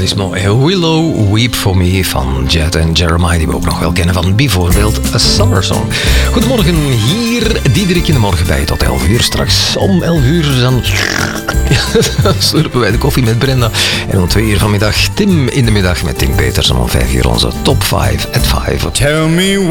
is mooi. Willow, Weep For Me van Jet en Jeremiah, die we ook nog wel kennen van bijvoorbeeld A Summer Song. Goedemorgen, hier Diederik in de morgen bij tot 11 uur. Straks om 11 uur dan slurpen wij de koffie met Brenda. En om 2 uur vanmiddag Tim in de middag met Tim Peters. En om 5 uur onze top 5 at 5. Tell me